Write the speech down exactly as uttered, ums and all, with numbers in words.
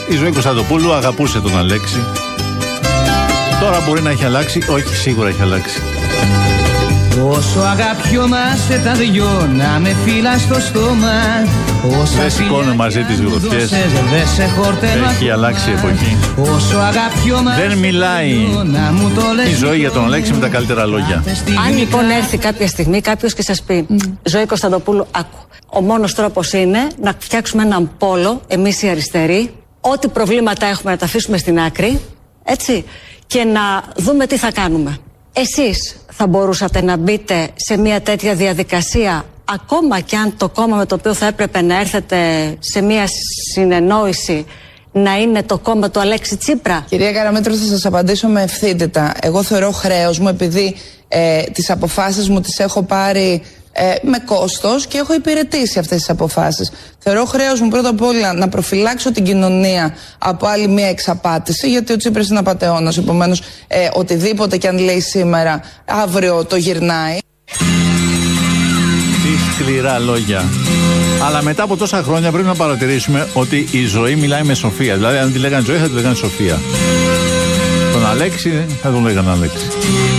Η Ζωή Κωνσταντοπούλου αγαπούσε τον Αλέξη. Τώρα μπορεί να έχει αλλάξει, όχι, σίγουρα έχει αλλάξει. Όσο αγαπιόμαστε τα δυο, να με φύλλα στο στόμα. Δεν σηκώνουν μαζί τις γροθιές. Έχει αλλάξει η εποχή. Δεν μιλάει η Ζωή για τον Αλέξη με τα καλύτερα λόγια. Αν λοιπόν έρθει κάποια στιγμή κάποιος και σας πει mm. Ζωή Κωνσταντοπούλου, άκου, ο μόνος τρόπος είναι να φτιάξουμε έναν πόλο, εμείς οι αριστεροί, ό,τι προβλήματα έχουμε να τα αφήσουμε στην άκρη, έτσι, και να δούμε τι θα κάνουμε. Εσείς θα μπορούσατε να μπείτε σε μια τέτοια διαδικασία, ακόμα και αν το κόμμα με το οποίο θα έπρεπε να έρθετε σε μια συνεννόηση να είναι το κόμμα του Αλέξη Τσίπρα? Κυρία Καραμέτρου, θα σας απαντήσω με ευθύτητα. Εγώ θεωρώ χρέος μου, επειδή ε, τις αποφάσεις μου τις έχω πάρει ε, με κόστος και έχω υπηρετήσει αυτές τις αποφάσεις. Θεωρώ χρέος μου πρώτα απ' όλα να προφυλάξω την κοινωνία από άλλη μια εξαπάτηση, γιατί ο Τσίπρας είναι απατεώνας. Επομένως, ε, οτιδήποτε και αν λέει σήμερα, αύριο το γυρνάει. Τι σκληρά λόγια. Αλλά μετά από τόσα χρόνια πρέπει να παρατηρήσουμε ότι η Ζωή μιλάει με σοφία. Δηλαδή, αν τη λέγανε Ζωή, θα τη λέγανε Σοφία. Τον Αλέξη θα τον λέγανε Αλέξη.